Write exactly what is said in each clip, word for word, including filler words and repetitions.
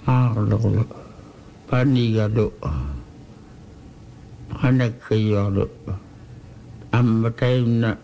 Arlo Panigado Hanakayo Amataina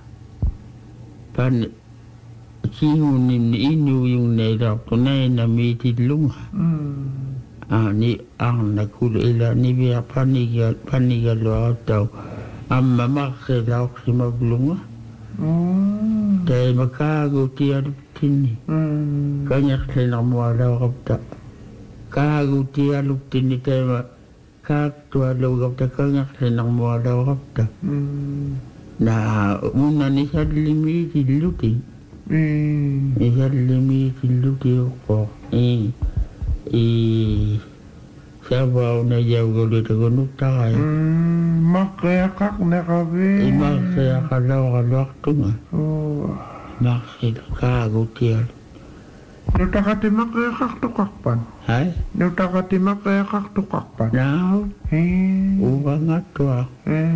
Pan Kiunim inu yung nairap tunay na mitilunga. Ah, ni ang nakulila ni biya panigal panigalo ataw ang mamakilaw si maglunga. Dahil magkaguti ang tini. Kanyak sinamwala kapta. Kaguti ang tini tayo kaktualaw kapta kanyak sinamwala kapta. Na una ni sa limiti luti. Ni sa limiti luti ko. Eh. I sabaw na yaw gulit ako nutay. Makaya kak na kabe. I makaya ka daw kalwak to nga. Makaya ka agutiyan. Nutakati makaya kak to kakpan. Hay? Nutakati makaya kak to kakpan. Now? Uwa nga to ah.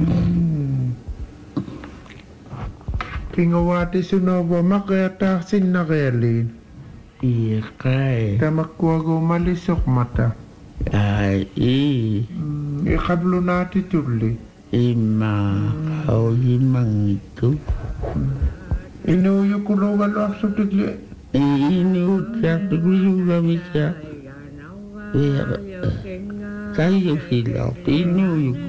Kingawati sunobo makaya taksin na kailin. Iya kay. Tamakwago malisok mata. Ay, i. Ikablo nati tuli. Ima, kau himang itu. Inuyo kulo walo akso tigli. Inuyo siya, tigli kami siya. Kayo sila, inuyo.